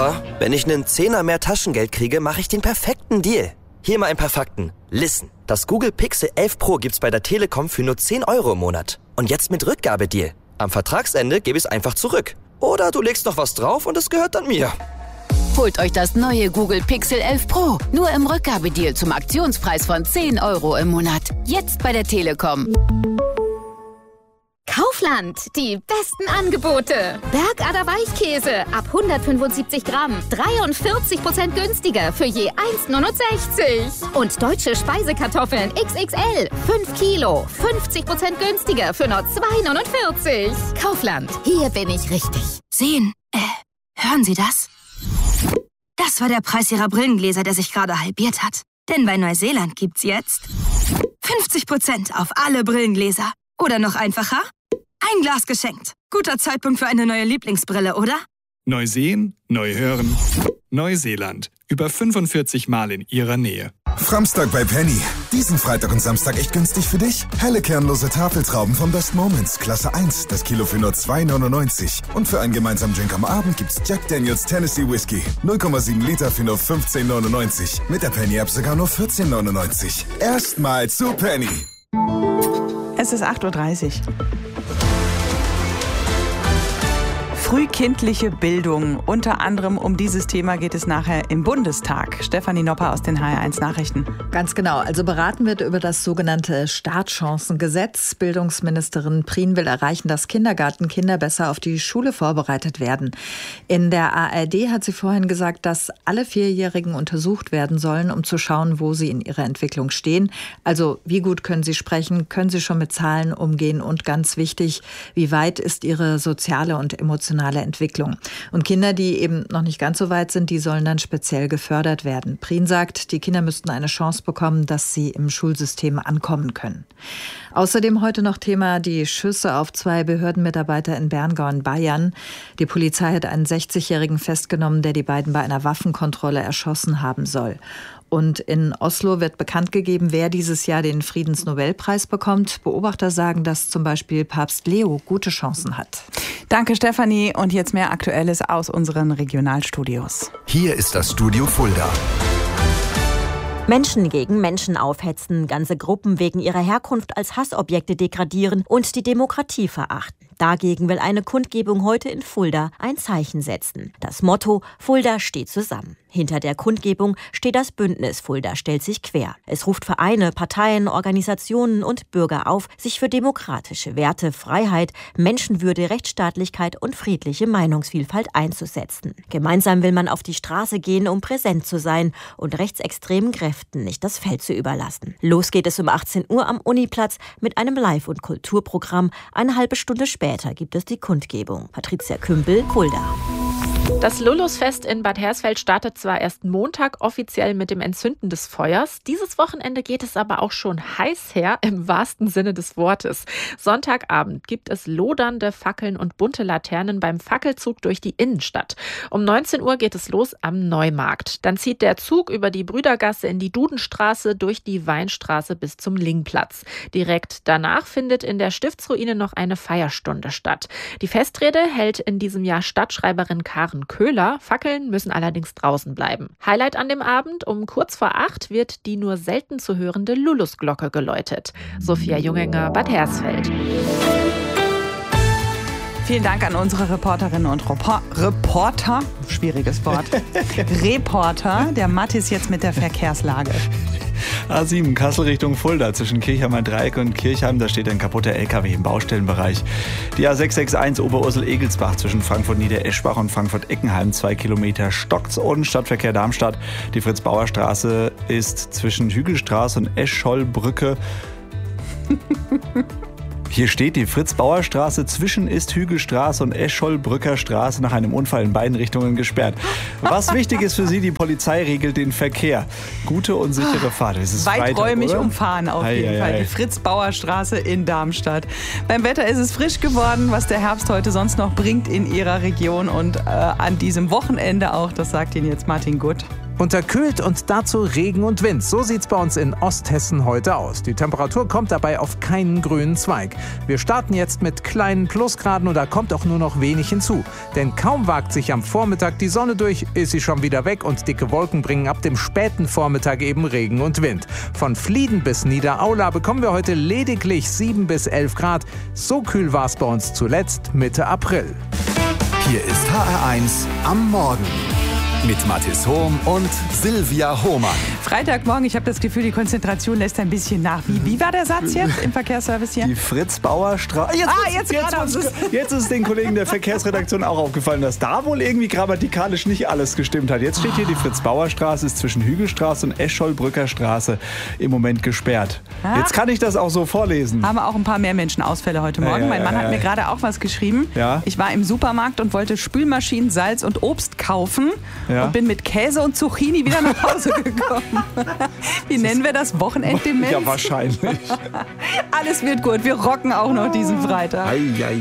Papa, wenn ich einen Zehner mehr Taschengeld kriege, mache ich den perfekten Deal. Hier mal ein paar Fakten. Listen, das Google Pixel 11 Pro gibt's bei der Telekom für nur 10 € im Monat. Und jetzt mit Rückgabedeal. Am Vertragsende gebe ich es einfach zurück. Oder du legst noch was drauf und es gehört dann mir. Holt euch das neue Google Pixel 11 Pro. Nur im Rückgabedeal zum Aktionspreis von 10 € im Monat. Jetzt bei der Telekom. Kaufland, die besten Angebote. Bergader Weichkäse ab 175 Gramm, 43% günstiger für je 1,69. Und deutsche Speisekartoffeln XXL, 5 Kilo, 50% günstiger für nur 2,49. Kaufland, hier bin ich richtig. Hören Sie das? Das war der Preis Ihrer Brillengläser, der sich gerade halbiert hat. Denn bei Neuseeland gibt's jetzt 50% auf alle Brillengläser. Oder noch einfacher? Ein Glas geschenkt. Guter Zeitpunkt für eine neue Lieblingsbrille, oder? Neu sehen, neu hören. Neuseeland. Über 45 Mal in Ihrer Nähe. Framstag bei Penny. Diesen Freitag und Samstag echt günstig für dich. Helle kernlose Tafeltrauben von Best Moments. Klasse 1. Das Kilo für nur 2,99. Und für einen gemeinsamen Drink am Abend gibt's Jack Daniels Tennessee Whiskey. 0,7 Liter für nur 15,99. Mit der Penny-App sogar nur 14,99. Erstmal zu Penny. Es ist 8:30 Uhr. Frühkindliche Bildung. Unter anderem um dieses Thema geht es nachher im Bundestag. Stefanie Nopper aus den HR1 Nachrichten. Ganz genau. Also beraten wird über das sogenannte Startchancengesetz. Bildungsministerin Prien will erreichen, dass Kindergartenkinder besser auf die Schule vorbereitet werden. In der ARD hat sie vorhin gesagt, dass alle Vierjährigen untersucht werden sollen, um zu schauen, wo sie in ihrer Entwicklung stehen. Also wie gut können sie sprechen, können sie schon mit Zahlen umgehen und ganz wichtig, wie weit ist ihre soziale und emotionale Entwicklung. Und Kinder, die eben noch nicht ganz so weit sind, die sollen dann speziell gefördert werden. Prien sagt, die Kinder müssten eine Chance bekommen, dass sie im Schulsystem ankommen können. Außerdem heute noch Thema die Schüsse auf 2 Behördenmitarbeiter in Berngau in Bayern. Die Polizei hat einen 60-Jährigen festgenommen, der die beiden bei einer Waffenkontrolle erschossen haben soll. Und in Oslo wird bekannt gegeben, wer dieses Jahr den Friedensnobelpreis bekommt. Beobachter sagen, dass zum Beispiel Papst Leo gute Chancen hat. Danke, Stefanie. Und jetzt mehr Aktuelles aus unseren Regionalstudios. Hier ist das Studio Fulda. Menschen gegen Menschen aufhetzen, ganze Gruppen wegen ihrer Herkunft als Hassobjekte degradieren und die Demokratie verachten. Dagegen will eine Kundgebung heute in Fulda ein Zeichen setzen. Das Motto: Fulda steht zusammen. Hinter der Kundgebung steht das Bündnis Fulda stellt sich quer. Es ruft Vereine, Parteien, Organisationen und Bürger auf, sich für demokratische Werte, Freiheit, Menschenwürde, Rechtsstaatlichkeit und friedliche Meinungsvielfalt einzusetzen. Gemeinsam will man auf die Straße gehen, um präsent zu sein und rechtsextremen Kräften nicht das Feld zu überlassen. Los geht es um 18 Uhr am Uniplatz mit einem Live- und Kulturprogramm. Eine halbe Stunde später gibt es die Kundgebung. Patricia Kümpel, Fulda. Das Lulusfest in Bad Hersfeld startet zwar erst Montag offiziell mit dem Entzünden des Feuers. Dieses Wochenende geht es aber auch schon heiß her, im wahrsten Sinne des Wortes. Sonntagabend gibt es lodernde Fackeln und bunte Laternen beim Fackelzug durch die Innenstadt. Um 19 Uhr geht es los am Neumarkt. Dann zieht der Zug über die Brüdergasse in die Dudenstraße, durch die Weinstraße bis zum Lingplatz. Direkt danach findet in der Stiftsruine noch eine Feierstunde statt. Die Festrede hält in diesem Jahr Stadtschreiberin Karen Köhler. Fackeln müssen allerdings draußen bleiben. Highlight an dem Abend: um kurz vor 8 wird die nur selten zu hörende Lulusglocke geläutet. Sophia Junginger, Bad Hersfeld. Vielen Dank an unsere Reporterinnen und Reporter. Schwieriges Wort. Reporter. Der Matt ist jetzt mit der Verkehrslage. A7 Kassel Richtung Fulda zwischen Kirchheimer Dreieck und Kirchheim. Da steht ein kaputter LKW im Baustellenbereich. Die A661 Oberursel-Egelsbach zwischen Frankfurt-Niedereschbach und Frankfurt-Eckenheim. 2 Kilometer stockt's und Stadtverkehr Darmstadt. Die Fritz-Bauer-Straße ist zwischen Hügelstraße und Escholbrücke. Hier steht, die Fritz-Bauer-Straße zwischen Ist-Hügelstraße und Escholbrücker Straße nach einem Unfall in beiden Richtungen gesperrt. Was wichtig ist für Sie, die Polizei regelt den Verkehr. Gute und sichere Fahrt. Es ist weiträumig Freitag, umfahren auf jeden Fall. Die Fritz-Bauer-Straße in Darmstadt. Beim Wetter ist es frisch geworden, was der Herbst heute sonst noch bringt in Ihrer Region und an diesem Wochenende auch. Das sagt Ihnen jetzt Martin Gutt. Unterkühlt und dazu Regen und Wind. So sieht's bei uns in Osthessen heute aus. Die Temperatur kommt dabei auf keinen grünen Zweig. Wir starten jetzt mit kleinen Plusgraden und da kommt auch nur noch wenig hinzu. Denn kaum wagt sich am Vormittag die Sonne durch, ist sie schon wieder weg und dicke Wolken bringen ab dem späten Vormittag eben Regen und Wind. Von Flieden bis Niederaula bekommen wir heute lediglich 7 bis 11 Grad. So kühl war es bei uns zuletzt Mitte April. Hier ist HR1 am Morgen. Mit Mathis Hohm und Silvia Hohmann. Freitagmorgen, ich habe das Gefühl, die Konzentration lässt ein bisschen nach. Wie war der Satz jetzt im Verkehrsservice hier? Die Fritz-Bauer-Straße. Jetzt ist den Kollegen der Verkehrsredaktion auch aufgefallen, dass da wohl irgendwie grammatikalisch nicht alles gestimmt hat. Jetzt steht hier, die Fritz-Bauer-Straße ist zwischen Hügelstraße und Escholbrücker Straße im Moment gesperrt. Jetzt kann ich das auch so vorlesen. Haben wir auch ein paar mehr Menschenausfälle heute Morgen. Mein Mann hat mir gerade auch was geschrieben. Ja. Ich war im Supermarkt und wollte Spülmaschinen, Salz und Obst kaufen. Und bin mit Käse und Zucchini wieder nach Hause gekommen. Wie nennen wir das? Wochenenddemenz? Ja, wahrscheinlich. Alles wird gut. Wir rocken auch noch diesen Freitag.